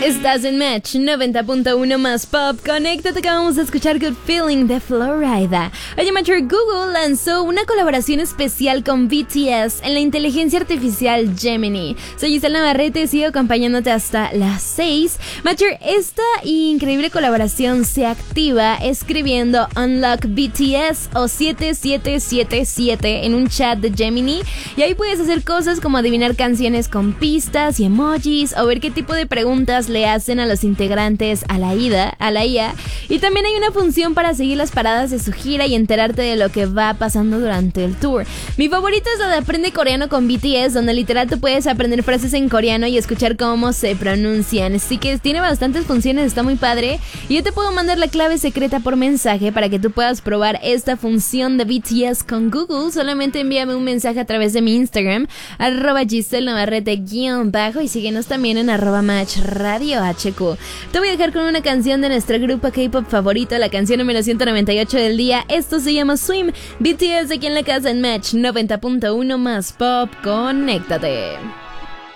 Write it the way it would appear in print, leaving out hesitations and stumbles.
Estás en Match 90.1 más pop. Conéctate que vamos a escuchar Good Feeling de Florida. Oye, Matcher, Google lanzó una colaboración especial con BTS en la inteligencia artificial Gemini. Soy Gisela Navarrete y sigo acompañándote hasta las 6. Matcher, esta increíble colaboración se activa escribiendo Unlock BTS o 7777 en un chat de Gemini. Y ahí puedes hacer cosas como adivinar canciones con pistas y emojis o ver qué tipo de preguntas le hacen a los integrantes a la IA. Y también hay una función para seguir las paradas de su gira y enterarte de lo que va pasando durante el tour. Mi favorito es la de Aprende Coreano con BTS, donde literal tú puedes aprender frases en coreano y escuchar cómo se pronuncian. Así que tiene bastantes funciones, está muy padre. Y yo te puedo mandar la clave secreta por mensaje para que tú puedas probar esta función de BTS con Google. Solamente envíame un mensaje a través de mi Instagram, @GiselNavarrete_ y síguenos también en @MatchRadioHQ. Te voy a dejar con una canción de nuestro grupo K-pop favorito, la canción número 198 del día. Esto se llama Swim. BTS aquí en la casa en Match 90.1 más pop. Conéctate.